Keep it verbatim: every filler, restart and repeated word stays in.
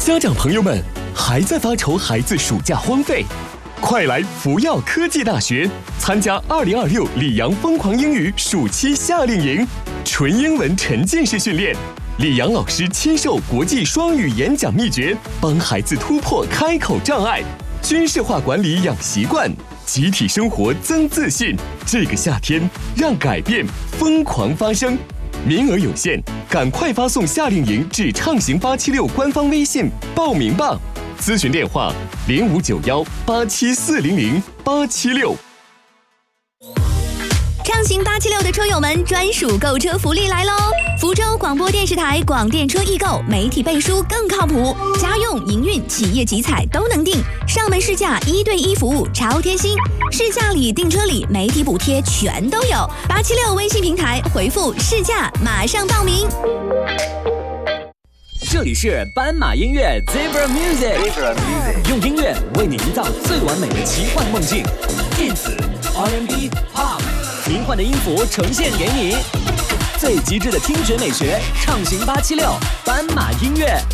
家长朋友们，还在发愁孩子暑假荒废？快来福耀科技大学参加二零二六里昂疯狂英语暑期夏令营，纯英文沉浸式训练，里昂老师亲授国际双语演讲秘诀，帮孩子突破开口障碍，军事化管理养习惯，集体生活增自信。这个夏天，让改变疯狂发生。名额有限，赶快发送夏令营至畅行八七六官方微信报名吧。咨询电话零五九幺八七四零零八七六。 畅行八七六的车友们专属购车福利来喽！福州广播电视台广电车易购，媒体背书更靠谱，家用、营运、企业集采都能订，上门试驾一对一服务超贴心，试驾礼、订车礼、媒体补贴全都有。八七六微信平台回复试驾，马上报名。 这里是斑马音乐 Zebra Music， 用音乐为你营造最完美的奇幻梦境，电子、R and B、Pop， 迷幻的音符呈现给你，最极致的听觉美学，畅行八七六斑马音乐。